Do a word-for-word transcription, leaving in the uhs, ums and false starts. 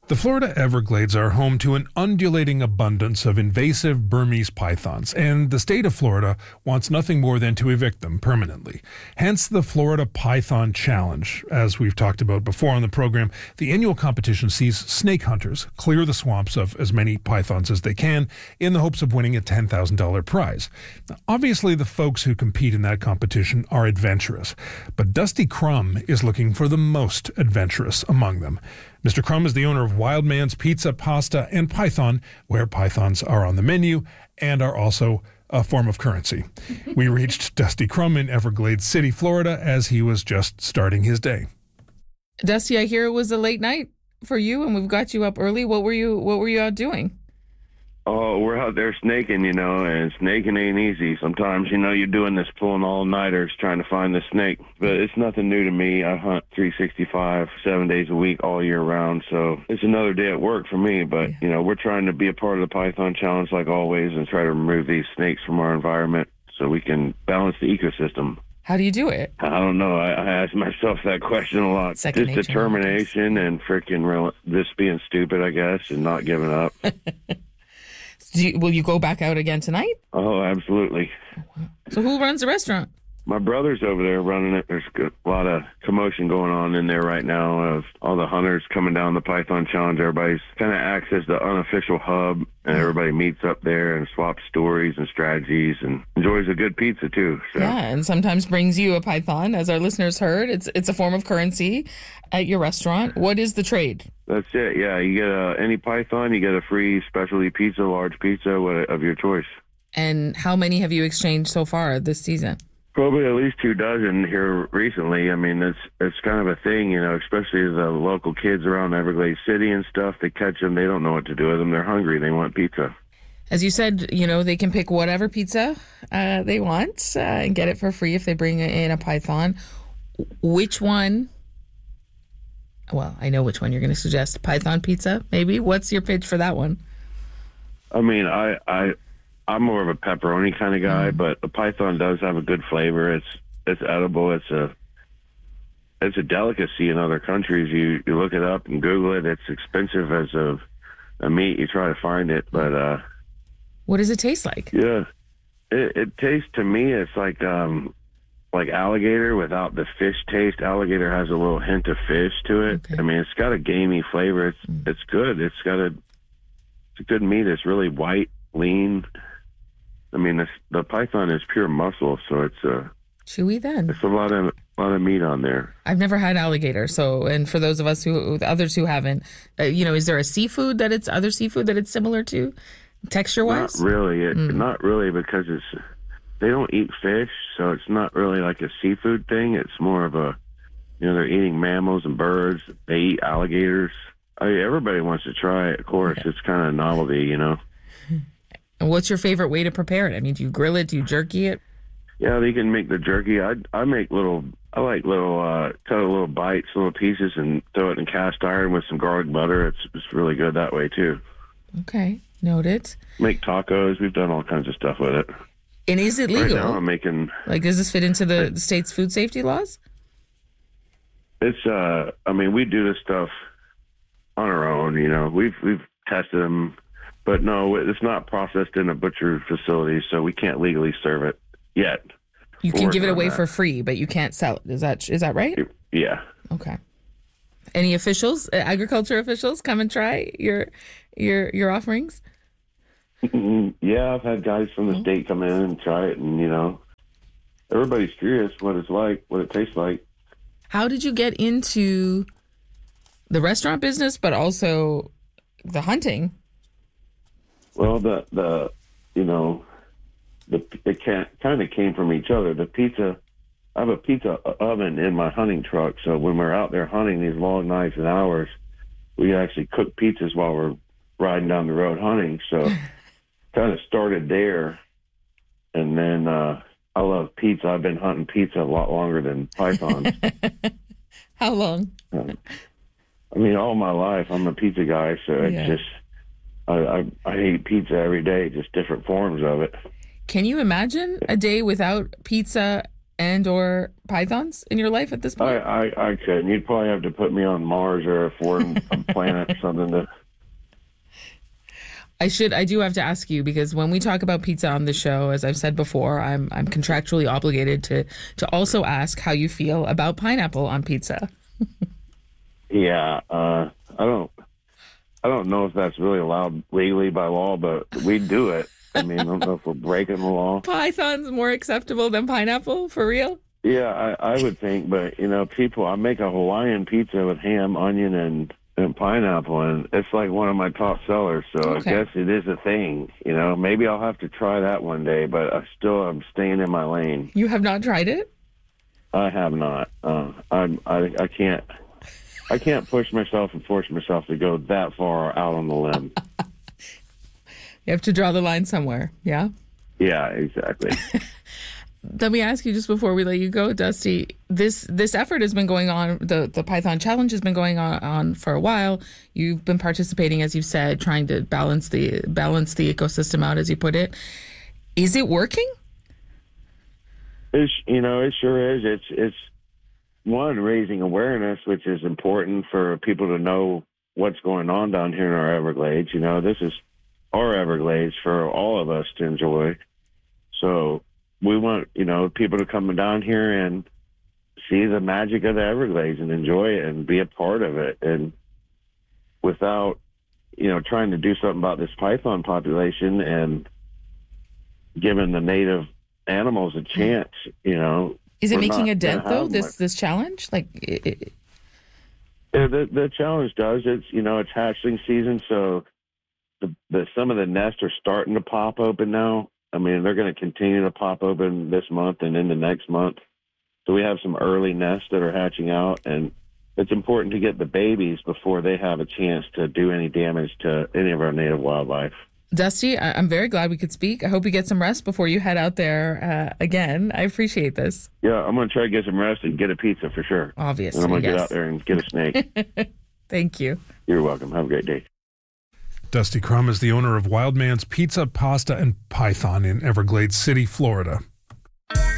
The Florida Everglades are home to an undulating abundance of invasive Burmese pythons, and the state of Florida wants nothing more than to evict them permanently. Hence the Florida Python Challenge. As we've talked about before on the program, the annual competition sees snake hunters clear the swamps of as many pythons as they can in the hopes of winning a ten thousand dollars prize. Now, obviously, the folks who compete in that competition are adventurous, but Dusty Crum is looking for the most adventurous among them. Mister Crum is the owner of Wild Man's Pizza, Pasta, and Python, where pythons are on the menu and are also a form of currency. We reached Dusty Crum in Everglades City, Florida, as he was just starting his day. Dusty, I hear it was a late night for you, and we've got you up early. What were you What were you out doing? Oh, we're out there snaking, you know, and snaking ain't easy. Sometimes, you know, you're doing this pulling all-nighters trying to find the snake. But it's nothing new to me. I hunt three sixty-five, seven days a week, all year round. So it's another day at work for me. But, you know, we're trying to be a part of the Python Challenge like always and try to remove these snakes from our environment so we can balance the ecosystem. How do you do it? I don't know. I, I ask myself that question a lot. Second just nature, determination and freaking real, just being stupid, I guess, and not giving up. Do you, will you go back out again tonight? Oh, absolutely. So who runs the restaurant? My brother's over there running it. There's a lot of commotion going on in there right now of all the hunters coming down the Python Challenge. Everybody's kind of acts as the unofficial hub, and everybody meets up there and swaps stories and strategies and enjoys a good pizza, too. So. Yeah, and sometimes brings you a python. As our listeners heard, it's it's a form of currency at your restaurant. What is the trade? That's it, yeah. You get a, any python, you get a free specialty pizza, large pizza what, of your choice. And how many have you exchanged so far this season? Probably at least two dozen here recently. I mean, it's it's kind of a thing, you know, especially the local kids around Everglades City and stuff. They catch them. They don't know what to do with them. They're hungry. They want pizza. As you said, you know, they can pick whatever pizza uh, they want uh, and get it for free if they bring in a python. Which one? Well, I know which one you're going to suggest. Python pizza, maybe? What's your pitch for that one? I mean, I... I I'm more of a pepperoni kind of guy, mm. but the python does have a good flavor. It's it's edible. It's a it's a delicacy in other countries. You you look it up and Google it. It's expensive as a, a meat. You try to find it, but uh, what does it taste like? Yeah, it, it tastes to me. It's like um like alligator without the fish taste. Alligator has a little hint of fish to it. Okay. I mean, it's got a gamey flavor. It's mm. it's good. It's got a it's a good meat. It's really white, lean. I mean, it's, the python is pure muscle, so it's a chewy. Then it's a lot of a lot of meat on there. I've never had alligator, so and for those of us who, the others who haven't, uh, you know, is there a seafood that it's other seafood that it's similar to, texture wise? Not really. It, mm. Not really, because it's they don't eat fish, so it's not really like a seafood thing. It's more of a, you know, they're eating mammals and birds. They eat alligators. I mean, everybody wants to try it. Of course, okay. It's kind of a novelty, you know. And what's your favorite way to prepare it? I mean, do you grill it? Do you jerky it? Yeah, you can make the jerky. I I make little, I like little, uh, cut a little bites, little pieces, and throw it in cast iron with some garlic butter. It's it's really good that way, too. Okay, noted. Make tacos. We've done all kinds of stuff with it. And is it legal? Right now I'm making... Like, does this fit into the, the state's food safety laws? It's, uh, I mean, we do this stuff on our own, you know. We've, we've tested them. But no, it's not processed in a butcher facility, so we can't legally serve it yet. You can give it away for free, but you can't sell it. Is that is that right? Yeah. Okay. Any officials, agriculture officials, come and try your your your offerings? Yeah, I've had guys from the oh. state come in and try it, and you know, everybody's curious what it's like, what it tastes like. How did you get into the restaurant business, but also the hunting? Well, the, the you know, the it kind of came from each other. The pizza, I have a pizza oven in my hunting truck, so when we're out there hunting these long nights and hours, we actually cook pizzas while we're riding down the road hunting. So kind of started there, and then uh, I love pizza. I've been hunting pizza a lot longer than pythons. How long? Uh, I mean, all my life, I'm a pizza guy, so it's yeah. just... I, I, I eat pizza every day, just different forms of it. Can you imagine a day without pizza and or pythons in your life at this point? I, I, I couldn't. You'd probably have to put me on Mars or a foreign planet, something to. I should. I do have to ask you, because when we talk about pizza on the show, as I've said before, I'm I'm contractually obligated to to also ask how you feel about pineapple on pizza. Yeah, uh, I don't. I don't know if that's really allowed legally by law, but we do it. I mean, I don't know if we're breaking the law. Python's more acceptable than pineapple, for real? Yeah, I, I would think, but you know, people. I make a Hawaiian pizza with ham, onion, and. and pineapple, and it's like one of my top sellers, so Okay. I guess it is a thing. You know, maybe I'll have to try that one day, but I still am staying in my lane. You have not tried it? I have not. Uh, I'm, I I can't I can't push myself and force myself to go that far out on the limb. You have to draw the line somewhere, yeah? Yeah, exactly. Let me ask you, just before we let you go, Dusty, this this effort has been going on, the, the Python Challenge has been going on, on for a while. You've been participating, as you've said, trying to balance the balance the ecosystem out, as you put it. Is it working? It's, you know, it sure is. It's it's one, raising awareness, which is important for people to know what's going on down here in our Everglades. You know, this is our Everglades for all of us to enjoy. So we want, you know, people to come down here and see the magic of the Everglades and enjoy it and be a part of it. And without, you know, trying to do something about this python population and giving the native animals a chance, you know. Is it we're making not a dent, gonna though, have this much. this challenge? Like, it, it, Yeah, the the challenge does. It's, you know, it's hatchling season, so the, the some of the nests are starting to pop open now. I mean, they're going to continue to pop open this month and into next month. So we have some early nests that are hatching out, and it's important to get the babies before they have a chance to do any damage to any of our native wildlife. Dusty, I, I'm very glad we could speak. I hope you get some rest before you head out there uh, again. I appreciate this. Yeah, I'm going to try to get some rest and get a pizza for sure. Obviously, And I'm going to yes. get out there and get a snake. Thank you. You're welcome. Have a great day. Dusty Crum is the owner of Wildman's Pizza, Pasta, and Python in Everglades City, Florida.